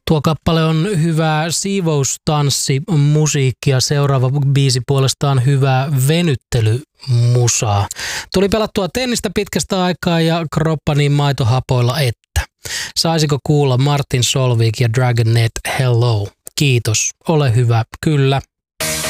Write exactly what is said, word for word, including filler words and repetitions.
Tuo kappale on hyvää siivoustanssi musiikkia. Seuraava biisi puolestaan hyvää venyttelymusaa. Tuli pelattua tennistä pitkästä aikaa ja kroppa niin maitohapoilla että. Saisiko kuulla Martin Solveig ja Dragonette Hello? Kiitos. Ole hyvä. Kyllä.